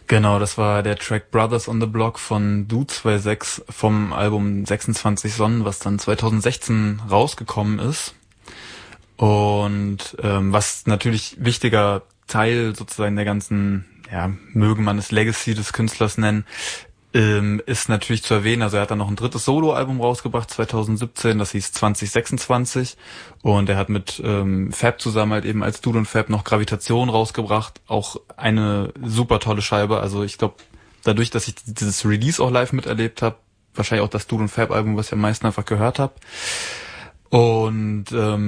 Genau, das war der Track Brothers on the Block von Du26 vom Album 26 Sonnen, was dann 2016 rausgekommen ist. Und was natürlich wichtiger Teil sozusagen der ganzen, ja, möge man es Legacy des Künstlers nennen, ist natürlich zu erwähnen, also er hat dann noch ein drittes Soloalbum rausgebracht, 2017, das hieß 2026, und er hat mit Fab zusammen halt eben als Dude und Fab noch Gravitation rausgebracht, auch eine super tolle Scheibe, also ich glaube, dadurch, dass ich dieses Release auch live miterlebt habe, wahrscheinlich auch das Dude und Fab Album, was ich am meisten einfach gehört habe, und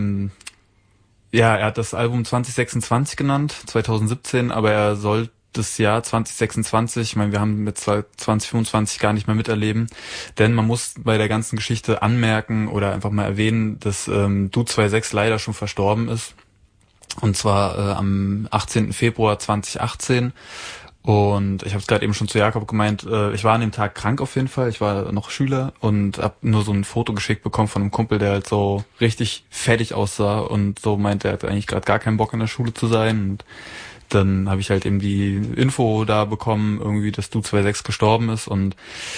ja, er hat das Album 2026 genannt, 2017, aber er soll das Jahr 2026, ich meine, wir haben mit 2025 gar nicht mehr miterleben, denn man muss bei der ganzen Geschichte anmerken oder einfach mal erwähnen, dass Du26 leider schon verstorben ist, und zwar am 18. Februar 2018. Und ich habe es gerade eben schon zu Jakob gemeint, ich war an dem Tag krank auf jeden Fall, ich war noch Schüler und habe nur so ein Foto geschickt bekommen von einem Kumpel, der halt so richtig fertig aussah und so meinte, er hat eigentlich gerade gar keinen Bock in der Schule zu sein, und dann habe ich halt eben die Info da bekommen, irgendwie, dass Du26 gestorben ist, und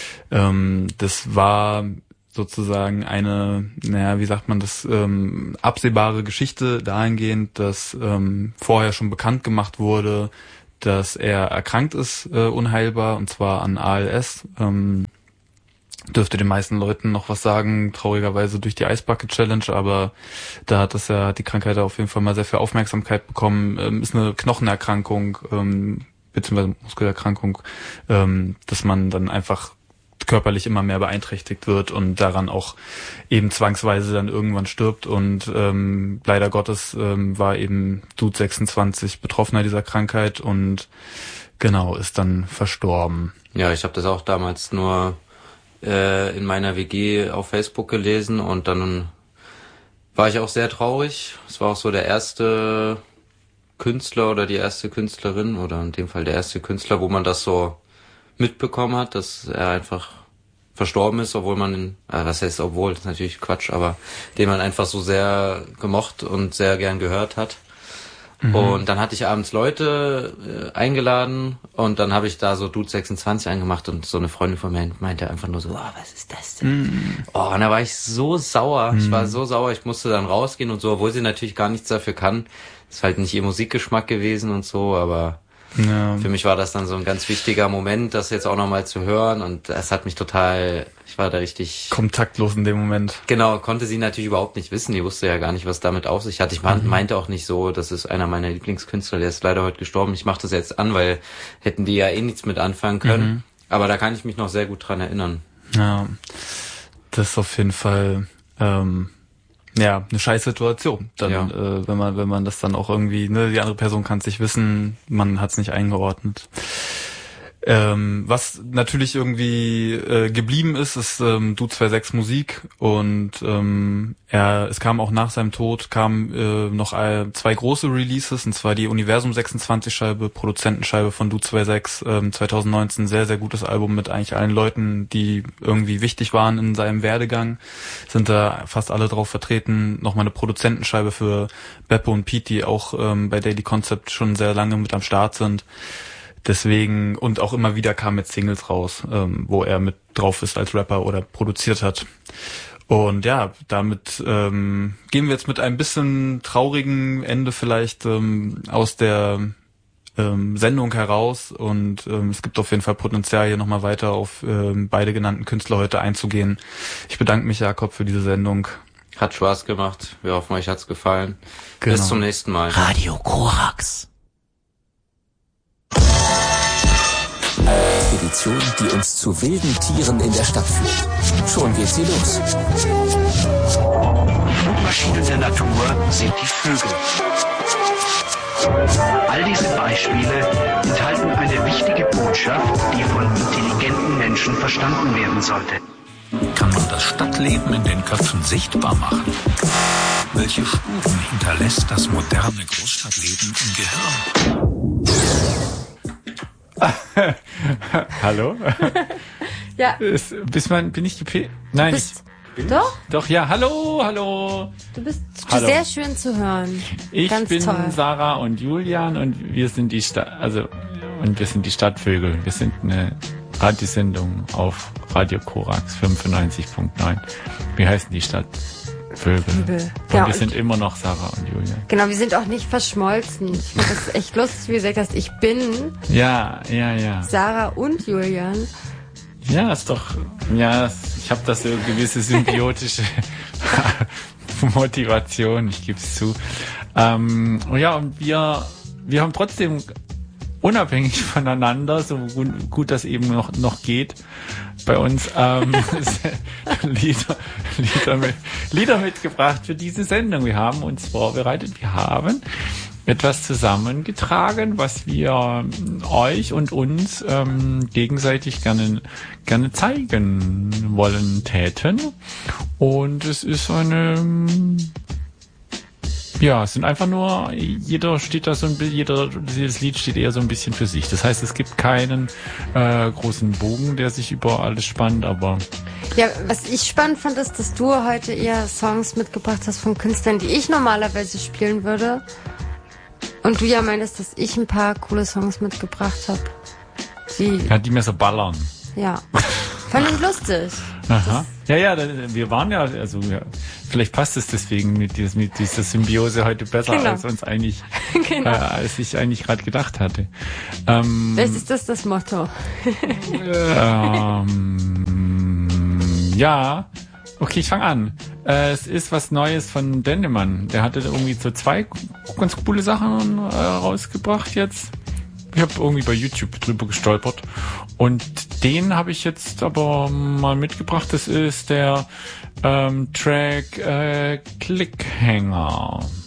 das war sozusagen eine, naja, wie sagt man das, absehbare Geschichte dahingehend, dass vorher schon bekannt gemacht wurde, dass er erkrankt ist, unheilbar, und zwar an ALS. Dürfte den meisten Leuten noch was sagen, traurigerweise durch die Ice Bucket Challenge, aber da hat die Krankheit auf jeden Fall mal sehr viel Aufmerksamkeit bekommen. Ist eine Knochenerkrankung, beziehungsweise Muskelerkrankung, dass man dann einfach körperlich immer mehr beeinträchtigt wird und daran auch eben zwangsweise dann irgendwann stirbt, und leider Gottes war eben Du26 Betroffener dieser Krankheit und genau, ist dann verstorben. Ja, ich habe das auch damals nur in meiner WG auf Facebook gelesen, und dann war ich auch sehr traurig. Es war auch so der erste Künstler oder die erste Künstlerin, oder in dem Fall der erste Künstler, wo man das so mitbekommen hat, dass er einfach verstorben ist, obwohl man was heißt obwohl, das ist natürlich Quatsch, aber den man einfach so sehr gemocht und sehr gern gehört hat. Und dann hatte ich abends Leute eingeladen, und dann habe ich da so Du26 angemacht, und so eine Freundin von mir meinte einfach nur so, was ist das denn? Und da war ich so sauer. Ich war so sauer, ich musste dann rausgehen und so, obwohl sie natürlich gar nichts dafür kann. Ist halt nicht ihr Musikgeschmack gewesen und so, aber ja, für mich war das dann so ein ganz wichtiger Moment, das jetzt auch nochmal zu hören, und es hat mich total, ich war da richtig kontaktlos in dem Moment. Genau, konnte sie natürlich überhaupt nicht wissen, die wusste ja gar nicht, was damit auf sich hat. Ich meinte auch nicht so, das ist einer meiner Lieblingskünstler, der ist leider heute gestorben, ich mache das jetzt an, weil hätten die ja eh nichts mit anfangen können, aber da kann ich mich noch sehr gut dran erinnern. Ja, das ist auf jeden Fall ja, eine scheiß Situation. Dann, ja. Wenn man das dann auch irgendwie, ne, die andere Person kann es nicht wissen, man hat es nicht eingeordnet. Was natürlich irgendwie geblieben ist Du26 Musik, und es kam auch nach seinem Tod noch zwei große Releases, und zwar die Universum 26 Scheibe, Produzentenscheibe von Du26, 2019, sehr, sehr gutes Album mit eigentlich allen Leuten, die irgendwie wichtig waren in seinem Werdegang, sind da fast alle drauf vertreten. Nochmal eine Produzentenscheibe für Beppo und Pete, die auch bei Daily Concept schon sehr lange mit am Start sind. Deswegen, und auch immer wieder kam mit Singles raus, wo er mit drauf ist als Rapper oder produziert hat. Und ja, damit gehen wir jetzt mit einem bisschen traurigen Ende vielleicht aus der Sendung heraus, und es gibt auf jeden Fall Potenzial, hier nochmal weiter auf beide genannten Künstler heute einzugehen. Ich bedanke mich, Jakob, für diese Sendung. Hat Spaß gemacht. Wir hoffen, euch hat's gefallen. Genau. Bis zum nächsten Mal. Radio Korax. Expedition, die uns zu wilden Tieren in der Stadt führt. Schon geht sie los. Die Flugmaschinen der Natur sind die Vögel. All diese Beispiele enthalten eine wichtige Botschaft, die von intelligenten Menschen verstanden werden sollte. Kann man das Stadtleben in den Köpfen sichtbar machen? Welche Spuren hinterlässt das moderne Großstadtleben im Gehirn? Hallo? Ja. Bin ich die Nein, Doch? Doch, ja, hallo. Du bist Hallo. sehr schön zu hören. Ich Ganz bin toll. Sarah und Julian, und wir sind Und wir sind die Stadtvögel. Wir sind eine Radiosendung auf Radio Korax 95.9. Wie heißen die Stadtvögel? Und Ja, wir sind immer noch Sarah und Julia. Genau, wir sind auch nicht verschmolzen. Ich finde das echt lustig, wie du gesagt hast, ich bin Ja. Sarah und Julian. Ja, ist doch, ja, ich habe da so eine gewisse symbiotische Motivation, ich gebe es zu. Ja, und wir haben trotzdem unabhängig voneinander, so gut das eben noch geht, bei uns Lieder mitgebracht für diese Sendung. Wir haben uns vorbereitet, wir haben etwas zusammengetragen, was wir euch und uns gegenseitig gerne zeigen wollen täten. Und es ist es sind einfach nur, jedes Lied steht eher so ein bisschen für sich. Das heißt, es gibt keinen großen Bogen, der sich über alles spannt, aber... Ja, was ich spannend fand, ist, dass du heute eher Songs mitgebracht hast von Künstlern, die ich normalerweise spielen würde. Und du ja meinst, dass ich ein paar coole Songs mitgebracht habe. Die mir so ballern. Ja. Fand ich lustig. Aha. Ja, wir waren ja, vielleicht passt es deswegen mit dieser Symbiose heute besser, genau. als uns eigentlich, Genau. als ich eigentlich gerade gedacht hatte. Vielleicht ist das Motto. Ja. Okay, ich fange an. Es ist was Neues von Dendemann. Der hatte irgendwie so 2 ganz coole Sachen rausgebracht jetzt. Ich habe irgendwie bei YouTube drüber gestolpert. Und den habe ich jetzt aber mal mitgebracht. Das ist der Track Clickhanger.